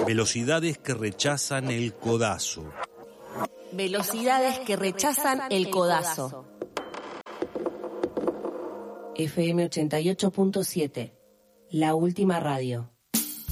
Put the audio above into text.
Velocidades que rechazan el codazo. Velocidades que rechazan el codazo. FM 88.7, la última radio.